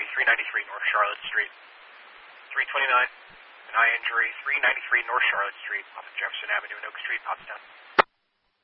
393 North Charlotte Street. 329, an eye injury, 393 North Charlotte Street, off of Jefferson Avenue and Oak Street, Pottstown.